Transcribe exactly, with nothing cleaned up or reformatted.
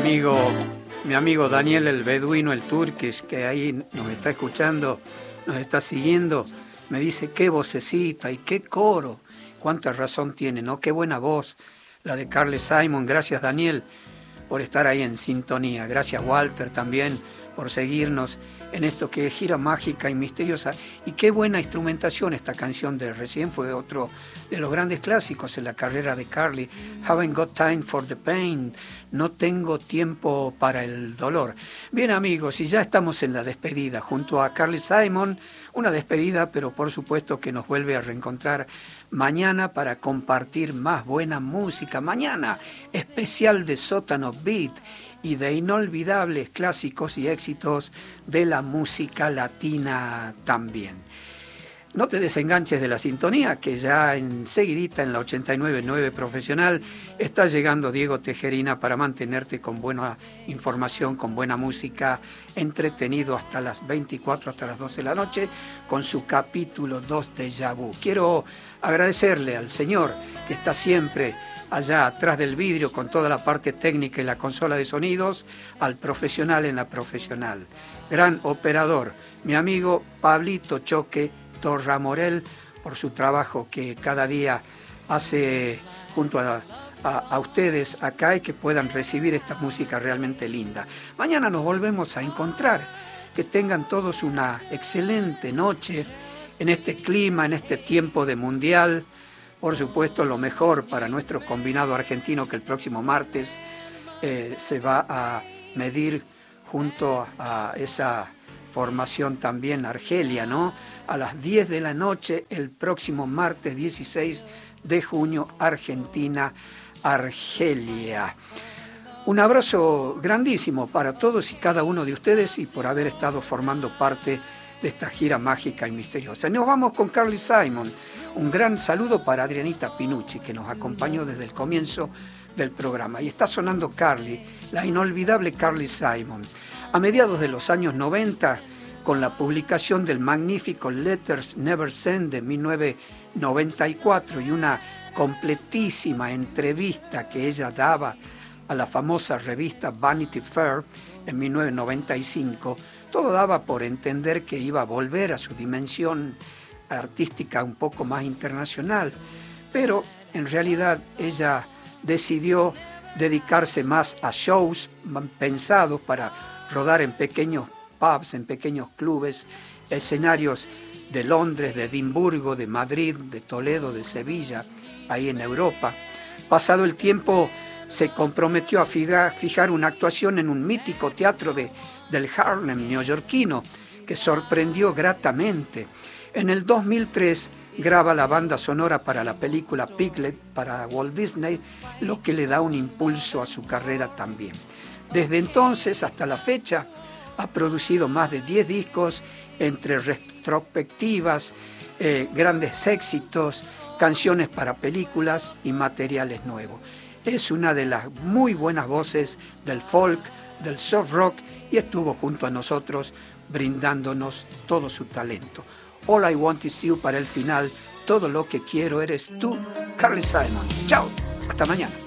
amigo, mi amigo Daniel el Beduino, el Turkish, que ahí nos está escuchando, nos está siguiendo, me dice qué vocecita y qué coro, cuánta razón tiene, ¿no? Qué buena voz, la de Carly Simon. Gracias, Daniel, por estar ahí en sintonía. Gracias, Walter, también por seguirnos en esto que es gira mágica y misteriosa. Y qué buena instrumentación esta canción de recién, fue otro de los grandes clásicos en la carrera de Carly. Haven't got time for the pain, no tengo tiempo para el dolor. Bien, amigos, y ya estamos en la despedida junto a Carly Simon, una despedida, pero por supuesto que nos vuelve a reencontrar mañana para compartir más buena música. Mañana, especial de Sótano Beat y de inolvidables clásicos y éxitos de la música latina también. No te desenganches de la sintonía, que ya enseguidita en la ochenta y nueve punto nueve Profesional está llegando Diego Tejerina para mantenerte con buena información, con buena música, entretenido hasta las veinticuatro, hasta las doce de la noche, con su capítulo dos de Déjà Vu. Quiero agradecerle al señor que está siempre allá atrás del vidrio con toda la parte técnica y la consola de sonidos, al profesional en la profesional. Gran operador, mi amigo Pablito Choque Torramorel, por su trabajo que cada día hace junto a, a, a ustedes acá y que puedan recibir esta música realmente linda. Mañana nos volvemos a encontrar. Que tengan todos una excelente noche en este clima, en este tiempo de mundial. Por supuesto, lo mejor para nuestro combinado argentino, que el próximo martes eh, se va a medir junto a esa formación también Argelia, ¿no? A las diez de la noche, el próximo martes dieciséis de junio, Argentina, Argelia. Un abrazo grandísimo para todos y cada uno de ustedes y por haber estado formando parte de esta gira mágica y misteriosa. Nos vamos con Carly Simon. Un gran saludo para Adrianita Pinucci, que nos acompañó desde el comienzo del programa. Y está sonando Carly, la inolvidable Carly Simon. A mediados de los años noventa, con la publicación del magnífico Letters Never Sent de mil novecientos noventa y cuatro y una completísima entrevista que ella daba a la famosa revista Vanity Fair en mil novecientos noventa y cinco, todo daba por entender que iba a volver a su dimensión artística un poco más internacional, pero en realidad ella decidió dedicarse más a shows pensados para rodar en pequeños pubs, en pequeños clubes, escenarios de Londres, de Edimburgo, de Madrid, de Toledo, de Sevilla, ahí en Europa. Pasado el tiempo, se comprometió a fijar, fijar una actuación en un mítico teatro de, del Harlem neoyorquino, que sorprendió gratamente. En el dos mil tres graba la banda sonora para la película Piglet para Walt Disney, lo que le da un impulso a su carrera también. Desde entonces hasta la fecha ha producido más de diez discos entre retrospectivas, eh, grandes éxitos, canciones para películas y materiales nuevos. Es una de las muy buenas voces del folk, del soft rock y estuvo junto a nosotros brindándonos todo su talento. All I Want Is You para el final, todo lo que quiero eres tú, Carly Simon. Chao, hasta mañana.